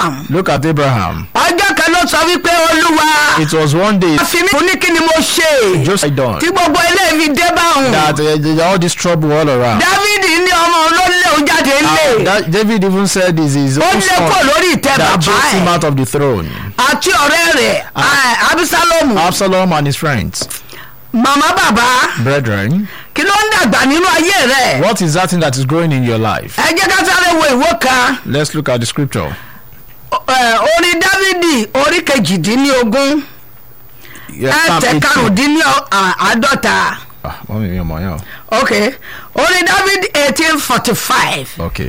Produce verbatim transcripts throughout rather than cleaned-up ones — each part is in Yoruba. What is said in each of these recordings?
Abraham. Look at Abraham. ọjọ́ kan ló sọ wípé olúwa. It was one day. àfimí fún ní kí ni mo ṣe. Just like done. tí gbogbo eléyìí dé bá òun. That uh, all this trouble all around. David ní ọmọ ló lé òun jáde Uh, lé. that David even said this is his ó own lé kó son lórí ìtẹ́ that bàbá chased him ẹ̀. out of the throne. àti ọ̀rẹ́ rẹ̀ Abisalomu. Absalom and his friends. màmá bàbá. Brethren, kí ló ń dàgbà nínú ayé rẹ̀. what is that thing that is growing in your life? ẹ jẹ́ ká sáré wo ìwé kan. Let's look at the scripture. Ẹ, orí Dávidi orí kejìdínlógún Yeah, Psalm ẹsẹ̀ eighteen. karùndínláàádọ́ta. Ah, mommy, me, my, yeah. ok orí Dávidi eighteen forty five. Okay.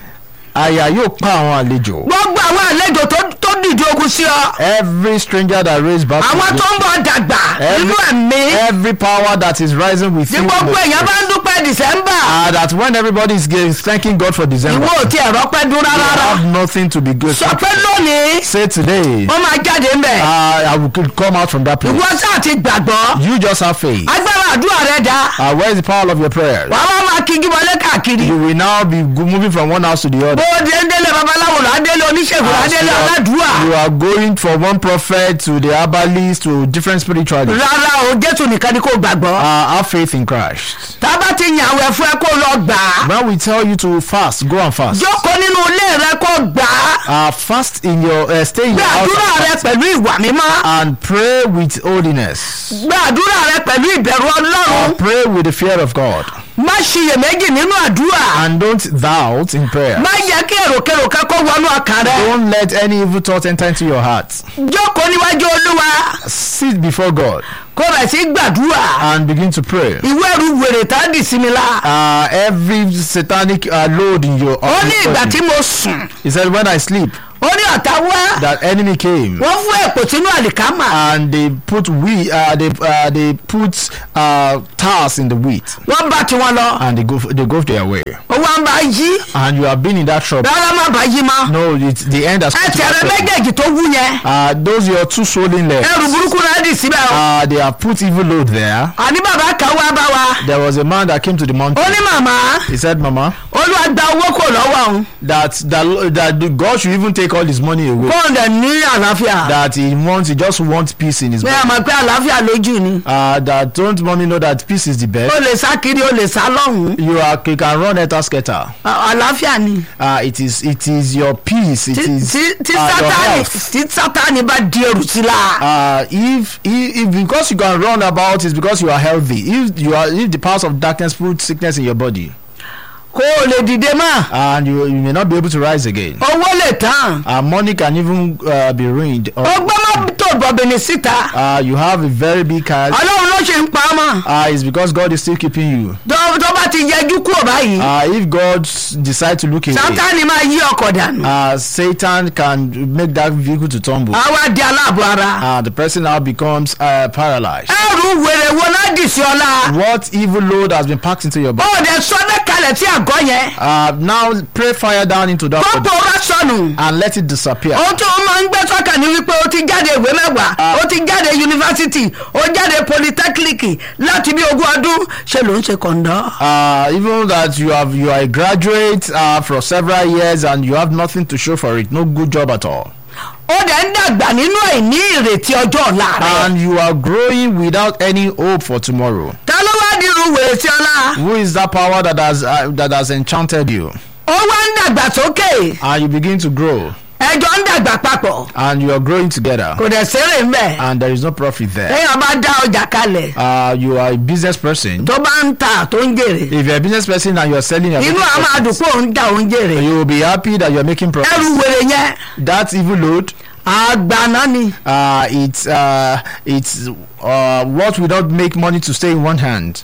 Àyà yóò pa àwọn àlejò. gbogbo àwọn àlejò tó tó dìde ogun sí ọ. Every stranger that raised back. àwọn tó ń bọ̀ dàgbà Every- nínú ẹ̀mí. Every power that is rising with ní you. gbogbo èèyàn bá ń dúpẹ́ December. Uh, that when everybody is getting, thanking God for December, ìwọ ò tí ẹ̀rọ pẹ́ dún you rárá. have nothing to be good. sọ pé lónìí Say today, wọ́n máa jáde ńbẹ̀. uh, I will could come out from that place. ìwọ sáà ti gbàgbọ́. You just have faith. agbára àdúrà rẹ dá. Uh, where is the power of your prayers? wàá wá máa kíjí wọlé káàkiri. You will now be go- moving from one house to the other. bó o dé ń délé babaláwo là á délé oníṣègùn là á As délé you are- aládùúà. you are going from one prophet to the herbalist to different spiritualists. rárá o Jésù nìkan ni kò gbàgbọ́. Uh, have faith in Christ. tá a bá ti yàn àwẹ̀ fún ẹ kó lọ gbà á. When we tell you to fast, go and fast. jókòó nínú ilé rẹ kó gbà á. Uh, fast in your uh, stay in gbé your house àdúrà and rẹ fast. pẹ̀lú ìwà mímọ́. And pray with holiness. gbé àdúrà rẹ pẹ̀lú ìbẹ̀rù Ọlọ́run. And pray with the fear of God. má ṣiyèméjì nínú àdúrà. And don't doubt in prayer. má yẹ kí èròkèrò kẹ́kọ̀ọ́ wọnú ọkàn rẹ. Don't let any evil thought enter into your heart. jókòó níwájú Olúwa Sit before God kó bẹ̀ sí gbàdúrà. and begin to pray. ìwé ẹrù wèrè tá a dì sí mi la. Uh, every satanic uh, load in your ó ní ìgbà tí mo sùn. He said, when I sleep, ó ní ọ̀tá wá. that enemy came wọ́n fún èpò sínú àlìkámà. and they put wheat, uh, they uh, they put uh, tars in the wheat wọ́n bá tiwọn lọ. and they go they go their way. ó wá ń bá yí. And you have been in that trouble. rárá má bá yí mọ́. No, it's the end has come to ẹsẹ̀ rẹ that trouble. méjèèjì tó wú yẹn. Uh, those your two swollen legs. ẹrù burúkú náà dì síbẹ̀ o. Uh, they have put evil load there. àní bàbá kan wá bá wa. There was a man that came to the mountain. ó ní màmá. He said, Mama, Olúwa gba owó kò lọ́wọ́ òun. that that that God should even take all his money away. kóun dẹ̀ ní àlàáfíà. That he wants, he just wants peace in his bẹ́ẹ̀ body. mọ̀ pé àlàáfíà lójú ni. Uh, that don't mommy know that peace is the ó best. lè sá kiri ó lè sá lọ́hùn-ún. You are you can run enter scatter. À- àlàáfíà ni. Uh, it is it is your peace. It tí is tí- tí uh, your sátani health. tí sátani bá di ẹrù sí la. Uh, if, if if because you can run about is because you are healthy. If you are if the powers of darkness put sickness in your body, kó o lè dìde mọ́. and you you may not be able to rise again. owó lè tán. Uh, money can even uh, be ruined. Or, ọgbọ́n má tó bọ̀bìnì síta. uh, you have a very big car. ọlọ́run ló ṣe ń pa á mọ́. Uh, it's because God is still keeping you. tó tó bá ti yẹjú kúrò báyìí. Uh, if God s- decide to look away, sátani máa yí ọkọ̀ dànù. uh, Satan can make that vehicle to tumble. àwa di aláàbò ara. Uh, the person now becomes uh, paralyzed. ẹrù wèrè wo náà dì sí ọlá. What evil load has been packed into your body? ó dẹ̀ sọ́dẹ̀ kalẹ̀ sí àgọ́ yẹn. Uh, now pray fire down into that tó body pòórá sọnù. and let it disappear. ohun tí ó máa ń gbé sọ́kàn ní wípé ó ti jáde ìwé mẹ́wàá ó ti jáde yunifásitì ó jáde polytechnic láti bí ogún ọdún ṣe ló ń ṣe kọ̀ǹdọ́. Uh, even that you have you are a graduate uh, for several years and you have nothing to show for it, no good job at all. ó dẹ̀ ń dàgbà nínú àìní ìrètí ọjọ́ ọ̀la rẹ̀. And you are growing without any hope for tomorrow. ta ló wá dirú wèrè sí ọlá. Who is that power that has uh, that has enchanted you? ó wá ń dàgbà sókè And you begin to grow ẹjọ́ ń dàgbà papọ̀ and you are growing together kò dẹ̀ sẹ́rẹ̀ ńbẹ̀. and there is no profit there. téèyàn bá dá ọjà kalẹ̀ Uh, you are a business person. tó bá ń ta tó ń jèrè If you're a business person and you're selling your inú business àwọn profits, àdùkú òun dá òun jèrè. you will be happy that you're making profit. ẹrù wèrè yẹn That evil load, àgbàná ni. uh, it's uh, it's uh, what will not make money to stay in one hand.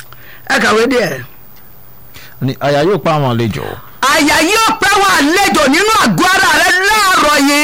ẹ kàwé díẹ̀. Àyà yóò pa àwọn àlejò. àyà yóò pẹ́ wọn àlejò nínú àgọ́ ara rẹ láàárọ̀ yìí.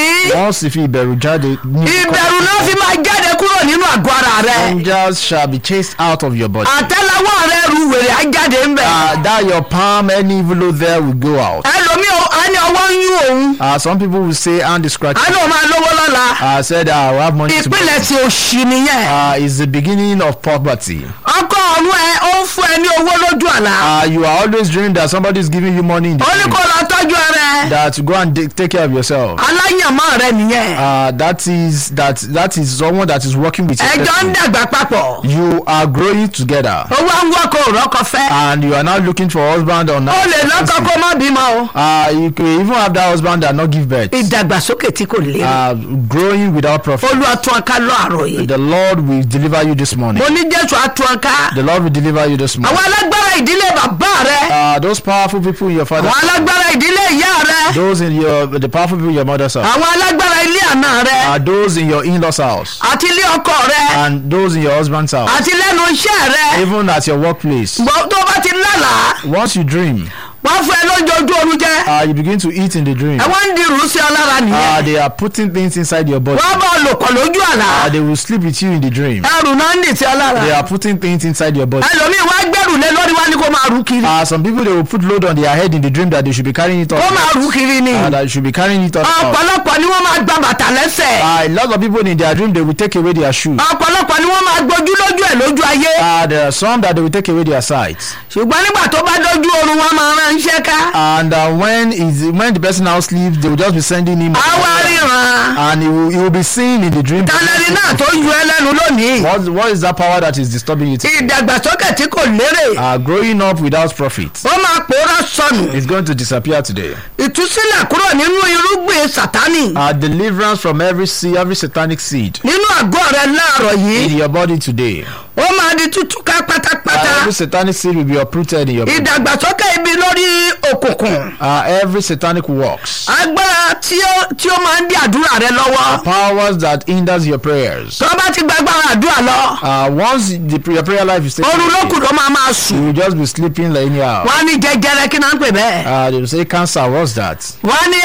má sì fi ìbẹ̀rù jáde. ìbẹ̀rù náà fi máa jáde kúrò nínú àgọ́ ara rẹ. Angels shall be chased out of your body. àtẹ́lẹwọ́ rẹ ru wèrè á jáde ń bẹ̀. Uh, that your palm, any evil load there will go out. ẹlòmíì á ní ọwọ́ ń yún òun. Uh, some people will say, and the scratch. á ní òun máa lówó lọ́la. I said, I will have money to ìpínlẹ̀ tí òṣì nìyẹn. uh, is the beginning of poverty. ọkọ ọ̀run ẹ ó ń fún ẹ ní owó lójú àlá. Uh, you are always dreaming that somebody is giving you money in the ó ní dream. kó lọ tọ́jú ara ẹ. That you go and de- take care of yourself. aláyànmọ́ rẹ nìyẹn. Uh, that is that that is someone that is working with you. ẹjọ́ ń dàgbà papọ̀. You are growing together, owó ń wọ́kọ̀ òrọ́kọ fẹ́. and you are now looking for a husband or not. ó lè lọ́kọ̀ kó má bímọ o. Uh, you could even have that husband that not give birth. ìdàgbàsókè tí kò lérò. Uh, growing without profit. olúwa tún ọká lọ àròyé. The Lord will deliver you this morning. mo ní jésù á tún ọká. The Lord will deliver you this morning. àwọn alágbára ìdílé bàbá rẹ. Uh, those powerful people in your father's àwọn alágbára ìdílé ìyá rẹ. those in your the powerful people in your mother's house. àwọn alágbára ilé àná rẹ. Are those in your in-laws house. àti ilé ọkọ rẹ. And those in your husband's house. àti lẹ́nu iṣẹ́ rẹ. Even at your workplace. gbọ́ tó bá ti lálàá. Once you dream, wọ́n fún ẹ lóúnjẹ ojú oorun jẹ. uh, you begin to eat in the dream. ẹ wọ́n ń dirun sí ọ lára Uh, nìyẹn. they are putting things inside your body. wọ́n bá ọ lò pọ̀ lójú àlá. Uh, they will sleep with you in the dream. ẹrù náà ń dì sí ọ lára. They are putting things inside your body. ẹlòmíì wá gbẹrù lé lórí wá ní kó máa rú kiri. Uh, some people, they will put load on their head in the dream that they should be carrying it on. kó máa rú kiri ni. Uh, that you should be carrying it on. Uh, ọ̀pọ̀lọpọ̀ ni wọ́n máa gba bàtà lẹ́sẹ̀. a lot of people in their dream, they will take away their shoes. ọ̀pọ̀lọpọ̀ ni wọ́n máa gbójú lójú ẹ̀ lójú ayé. Uh, there are some that they will take away their sight. ṣùgbọ́n nígbà tó bá dójú oorun wọn máa ránṣẹ́ ká. And uh, when is when the person now sleeps, they will just be sending him. àwa ríran. And he will, he will be seen in the dream. tálẹ́rì náà tó yọ ẹ lẹ́nu lónìí. What, what is that power that is disturbing you? today? ìdàgbàsókè tí kò lérè. Uh, growing up without profit. ó máa pòórá sọnù. It's going to disappear today. ìtúsílẹ̀ kúrò nínú irúgbìn sátánì. Uh, deliverance from every seed, every satanic seed nínú àgọ́ rẹ láàárọ̀ in yìí. your body today. ó máa di tútúká Uh, pátápátá. every satanic seed will be uprooted in your body. ìdàgbàsókè ibi lórí òkùnkùn. Uh, every satanic works. agbára tí ó tí ó máa ń dí àdúrà rẹ lọ́wọ́. Powers that hinders your prayers. tó bá ti gbàgbára àdúrà lọ. Uh, once the, your prayer life is taken oorun ló kù away, ló máa máa you sùn. will just be sleeping like anyhow. wọ́n á ní jẹjẹrẹ kí náà ń pè bẹ́ẹ̀. Uh, they will say cancer, what's that? wọ́n á ní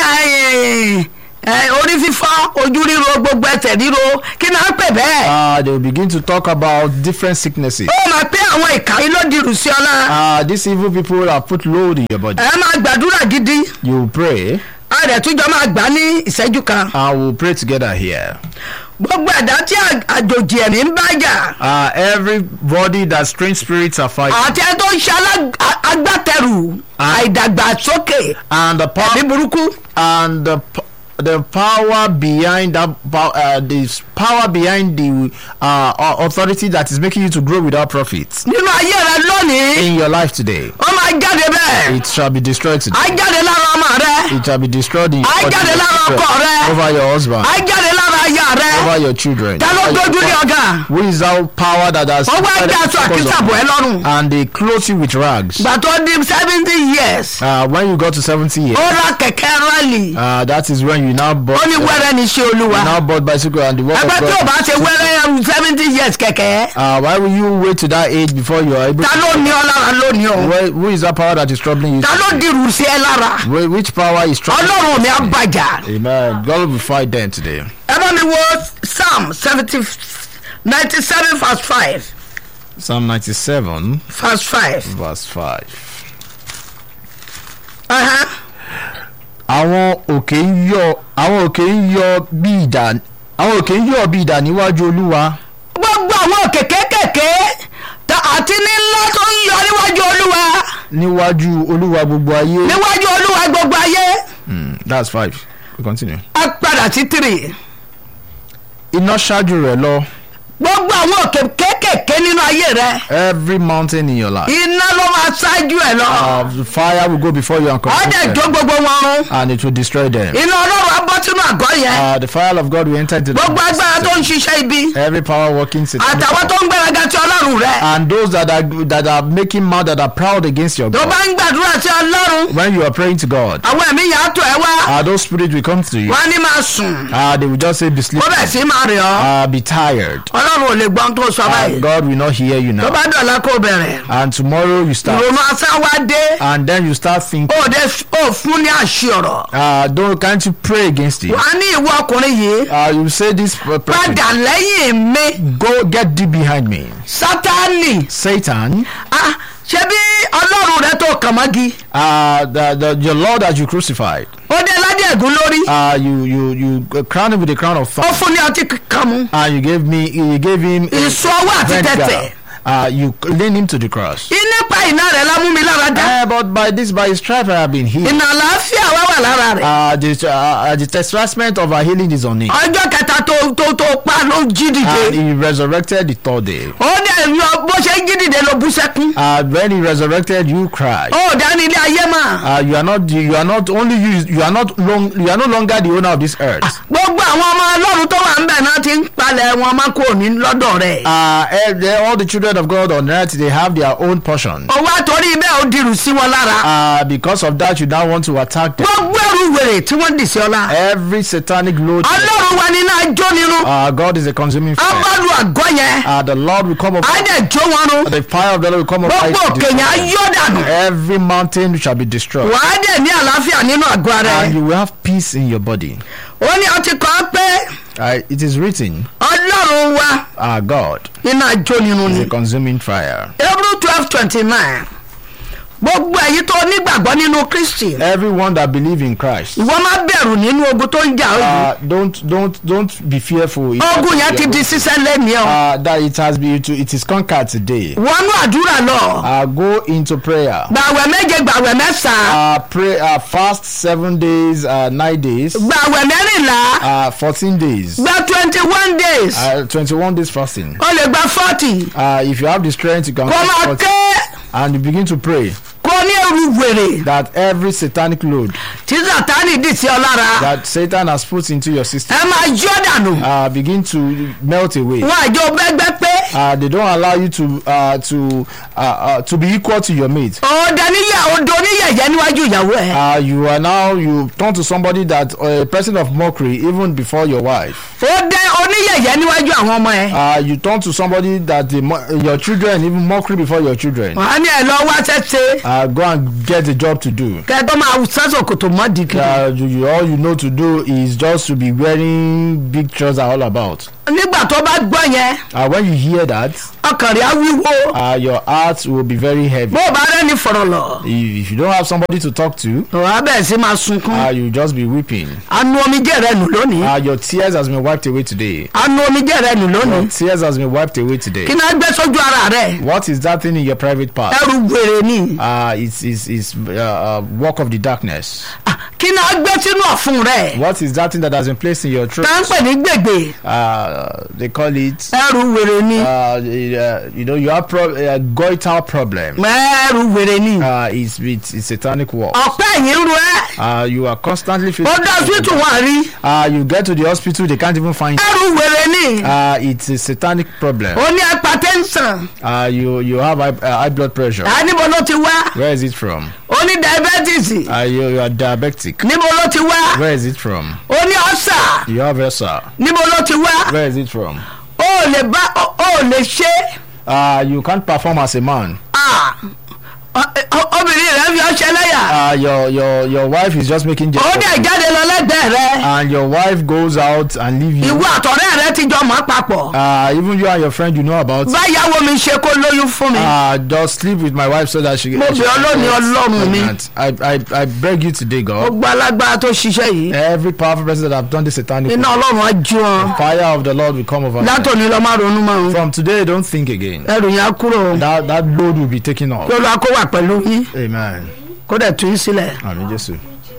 ẹ, ẹ, orí fífọ́ ojú ríro gbogbo ẹsẹ̀ ríro kí náà ń pè bẹ́ẹ̀. Uh, they will begin to talk about different sicknesses. ó máa pé àwọn ìka yìí ló dirù sí ọ náà. Uh, these evil people have put load in your body. ẹ máa gbàdúrà gidi. You will pray, a rẹ̀ túnjọ máa gbà ní ìṣẹ́jú kan. and we'll pray together here. gbogbo ẹ̀dá tí à- àjòjì ẹ̀mí ń bá jà. Uh, everybody that strange spirits are fighting, àti ẹ tó ń ṣe alá- a- agbátẹrù Ah. àìdàgbàsókè and the power ẹ̀mí burúkú. and the p- the power behind that pow- uh, the power behind the uh, au- authority that is making you to grow without profit nínú ayé rẹ lónìí. in your life today, ó máa jáde bẹ́ẹ̀. it shall be destroyed today. á jáde lára ọmọ rẹ. It shall be destroyed in your á body, jáde lára ọkọ rẹ. over your husband, á jáde lára aya rẹ. over your children. ta ló dojú ní ọgá. Who is that power that has ó wá gbé aṣọ àkísàbọ̀ ẹ lọ́rùn. and they clothe you with rags? gbà tó di seventy years. Uh, when you got to seventy years, ó ra kẹ̀kẹ́ rálì. uh, that is when you now bought ó ní wẹ́rẹ́ ní ṣe olúwa. now bought bicycle and the work of ẹgbẹ́ tí ò God. bá ṣe wẹ́rẹ́ seventy years kẹ̀kẹ́. Uh, why will you wait to that age before you are able ta to? ló ní ọ lára lónìí o. Where, who is that power that is troubling you? ta ló dirù sí ẹ lára. Wh- Which power is troubling ọlọ́run mi á you? bàjá. Amen. God will fight them today. ẹ bá mi wo psalm seventy ninety seven verse five Psalm ninety-seven, verse five. verse five. Uh-huh. Àwọn òkè ń yọ àwọn òkè ń yọ bí idà àwọn òkè ń yọ bí idà níwájú Olúwa. gbogbo àwọn òkè kékèké ta- àti ní ńlá tó ń yọ níwájú olúwa Níwájú Olúwa gbogbo ayé. níwájú olúwa gbogbo ayé. Mm, that's five. We continue. a padà sí three. Iná ṣáájú rẹ̀ lọ. gbogbo àwọn òkè kékèké nínú ayé rẹ Every mountain in your life. iná ló máa ṣáájú ẹ lọ. Uh, the fire will go before you and ọdẹ consume jó them, gbogbo wọn run. and it will destroy them. iná ọlọ́run á bọ́ sínú àgọ́ yẹn. Uh, the fire of God will enter into the gbogbo agbára tó ń ṣiṣẹ́ ibi every power working satanic àtàwọn tó ń gbéraga tí ọlọ́run rẹ. and those that are that are making mouth that are proud against your tó God. bá ń gbàdúrà sí ọlọ́run When you are praying to God, àwọn ẹ̀mí yà á tọ̀ ẹ́ wá. uh, those spirits will come to you. wọ́n á ní máa sùn. Uh, they will just say, be ó sleeping, bẹ̀ sí máa rìn ọ́. uh, be tired. ọlọ́run ò lè gbọ́n tó sọ And báyìí. God will not hear you tó now. bá dọ̀la kó bẹ̀rẹ̀. And tomorrow you start. ìrònú asán wá dé. And then you start thinking, ó dé ó fún ní àṣì ọ̀rọ̀. uh, don't, can't you pray against against it. wà á ní ìwọ ọkùnrin yìí Uh, you say this per- person, padà lẹ́yìn mi go get thee behind me. sátánì Satan, ah, ṣé bí ọlọ́run rẹ tó kàn mọ́gi uh, the, the, your Lord that you crucified, ó dé ládé ẹ̀gún lórí uh, you, you, you crowned him with a crown of ó thorns, fún ní ọtí kan mu and you gave me, you gave him a ìṣó ọwọ́ àti vinegar. tẹ̀tẹ̀ Uh, you lead him to the cross. nípa iná rẹ̀ la mú mi lára dá Uh, but by this, by his stripe I have been healed. ìnà àlàáfíà wá wà lára rẹ̀ Uh, the, uh, the chastisement of our healing is on him. ọjọ́ kẹta tó tó tó pa ló jí And dìde he resurrected the third day. ó dẹ̀ yọ bó ṣe jí dìde ló bú sẹ́kún Uh, when he resurrected, you cried. ó dání ilé ayé mà Uh, you are not, you are not only you, you are not long, you are no longer the owner of this earth. gbogbo àwọn ọmọ ọlọ́run tó wà ń bẹ̀ náà ti ń palẹ̀ wọn má kó ní lọ́dọ̀ rẹ̀ Uh, eh, they- all the children of God on earth, they have their own portion. ó wá torí bẹ́ẹ̀ ó dirù sí wọn lára Uh, because of that, you now want to attack them. gbogbo ẹrù wèrè tí wọ́n dì sí ọlá Every satanic load. ọlọ́run wa ní náà jó nínú Uh, God is a consuming fire. abálu àgọ́ yẹn Uh, the Lord will come up. á dẹ̀ jó wọn run The fire of the Lord will come up. gbogbo òkè yẹn á yọ dànù Every mountain shall be destroyed. wàá dẹ̀ ní àlàáfíà nínú àgọ́ ara And ẹ̀ you will have peace in your body. ó ní ọtí kan pé Uh, it is written, ọlọ́run wa our God iná jó nínú is ni a consuming fire. Hebrew twelve twenty nine gbogbo èyí tó nígbàgbọ́ nínú Kristi Everyone that believe in Christ, ìwọ má bẹ̀rù nínú ogun tó ń jà ó yìí uh, don't don't don't be fearful. It has ogun to yẹn be ti a- di sísẹ́ lẹ́ni ọ́ uh, that it has been to, it is conquered today. wọnú àdúrà lọ Uh, go into prayer. gbàwẹ̀ méje gbàwẹ̀ mẹ́sàn-án Uh, pray. Uh, fast seven days, uh, nine days, gbàwẹ̀ mẹ́rìnlá uh, fourteen days, gba twenty one days uh, twenty-one days fasting. ó lè gba forty Uh, if you have the strength, you can kó máa fast ké and you begin to pray kó ní ẹrù wèrè that every satanic load tí Sátánì dì sí ọ lára that Satan has put into your system ẹ máa yọ dànù uh, begin to melt away. wọn àjọ bẹ́gbẹ́ pé Uh, they don't allow you to uh, to uh, uh, to be equal to your mate. ọ̀dà níyà odò oníyẹ̀yẹ́ níwájú ìyàwó ẹ̀ Uh, you are now you turn to somebody that uh, a person of mockery even before your wife. ó dẹ oníyẹ̀yẹ́ níwájú àwọn ọmọ ẹ̀ Uh, you turn to somebody that the, mo- your children even mockery before your children. wọ́n á ní ẹ̀ lọ wá sẹ́sẹ́ Uh, go and get a job to do. kẹ́ tó máa sẹ́sọ̀ kòtò mọ́dì kiri Uh, you, you, all you know to do is just to be wearing big trousers all about. nígbà tó bá gbọ́ yẹn Uh, when you hear that, ọkàn rẹ̀ á wíwo uh, your heart will be very heavy. bó o bá rẹ́ni fọ̀rọ̀ lọ If, if you don't have somebody to talk to, ọ̀rọ̀ abẹ́ sí máa sunkún uh, you just be weeping. anu omijé rẹ nù lónìí Uh, your tears has been wiped away today. anu omijé rẹ nù Your lónìí tears has been wiped away today. kí náà gbé sójú ara rẹ What is that thing in your private part? ẹrù wèrè ni Uh, it's it's, it's uh, uh, work of the darkness. Ah, kí náà gbé sínú ọ̀fun rẹ What is that thing that has been placed in your throat? tá ń pè ní gbègbè Uh, they call it. ẹrù wèrè ni Uh, uh, you know, you have pro- uh, goiter problem. ẹrù wèrè ni Uh, it's, it's it's satanic work. ọ̀pẹ́ ẹ̀yìn ń ru ẹ́ Uh, you are constantly ó facing. dá hospital wọn rí Uh, you get to the hospital, they can't even find. ẹrù wèrè ni Uh, it's a satanic problem. ó ní hypertension Uh, you you have high, uh, high blood pressure. á níbo ló ti wá Where is it from? ó ní diabetes Uh, you, you are diabetic. níbo ló ti wá Where is it from? ó ní ulcer You have ulcer. níbo ló ti wá Where is it from? ó lè bá ó ó lè ṣe Uh, you can't perform as a man. ah ọ- ọ- obìnrin rẹ fi ọṣẹ lẹ́yà Uh, your your your wife is just making ó jest dẹ̀ of you. jáde lọ lẹ́gbẹ̀ẹ́ rẹ And your wife goes out and leave you. ìwọ àtọ̀rẹ́ rẹ ti jọ mọ́ papọ̀ Uh, even you and your friend, you know about. báyàwó mi ṣe kó lóyún fún mi Uh, just sleep with my wife so that she. Mo she bẹ̀ ọ́ lónìí, gets Ọlọ́run mi. pregnant. I I I beg you today, ó God. gba alágbára tó ṣiṣẹ́ yìí Every powerful person that have done this satanic. iná work, ọlọ́run á jú wọn fire of the Lord will come over. them. látòní lọ máa ronú mọ́ ọ́n From today, don't think again. ẹrù yẹn á kúrò That that load will be taken off. kó lọ kó wà pẹ̀lú yín Amen. kó dẹ̀ tún yín sílẹ̀ Amen. Jesus.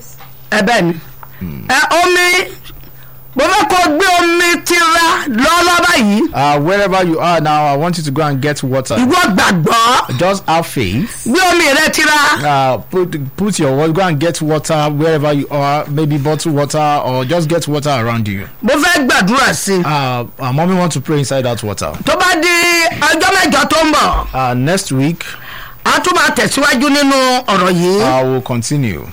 ẹ bẹ́ẹ̀ ni ẹ omi mo fẹ́ kó gbé omi tira lọ́lọ́ báyìí Uh, wherever you are now, I want you to go and get water. ìwọ gbàgbọ́ Just have faith. gbé omi rẹ tira Uh, put put your water. Go and get water wherever you are. Maybe bottle water or just get water around you. mo fẹ́ gbàdúrà sí i Uh, uh, mommy want to pray inside that water. tó bá di ọjọ́ mẹ́jọ tó ń bọ̀ Uh, next week, a tún máa tẹ̀síwájú nínú ọ̀rọ̀ yìí I will continue.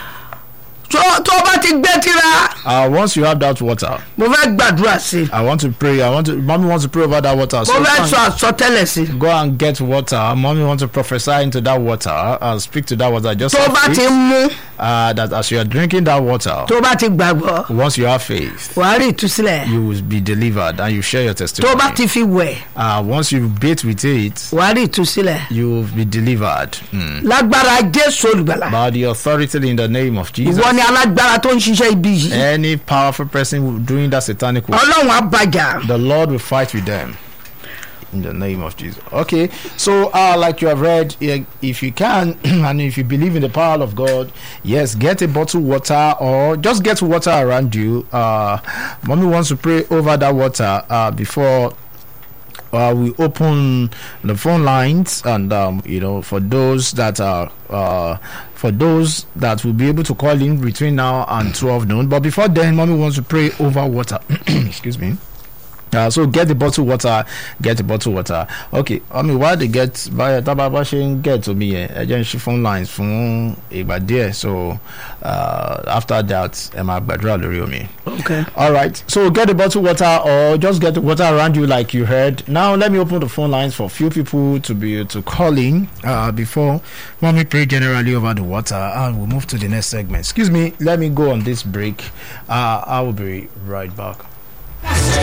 tó tó bá ti gbé tira Uh, once you have that water, mo fẹ́ gbàdúrà sí i I want to pray. I want to. Mommy wants to pray over that water. mo So fẹ́ go sọ and- àsọtẹ́lẹ̀ sí i go and get water. Mommy wants to prophesy into that water and speak to that water. Just tó have bá faith. ti mú uh, that as you are drinking that water, tó bá ti gbàgbọ́ once you have faith, wàá rí ìtúsílẹ̀. you will be delivered and you share your tó testimony. bá ti fi wẹ̀ Uh, once you bathe with it, wàá rí ìtúsílẹ̀. you will be delivered. Mm. lágbára jésù olùgbàlà. By the authority in the name of Jesus. ìwọ ni alágbára tó ń ṣiṣẹ́ ibi yìí. Any powerful person doing that satanic work, ọlọ́run á bàjá. the Lord will fight with them. In the name of Jesus. Okay, so uh, like you have read, eh, if you can, and if you believe in the power of God, yes, get a bottle of water or just get water around you. Uh, mommy wants to pray over that water uh, before uh, we open the phone lines, and um, you know, for those that are uh, for those that will be able to call in between now and twelve noon. But before then, mommy wants to pray over water. Excuse me. Uh, so get the bottle water, get the bottle water. Okay, I mean, why they get by tababashin get to me? Agency phone lines from Ibadir. So uh, after that, Emma Badra me. Okay. All right. So get the bottle water, or just get the water around you, like you heard. Now let me open the phone lines for a few people to be able to call in uh, before when we pray generally over the water, and we'll move to the next segment. Excuse me. Let me go on this break. Uh, I will be right back.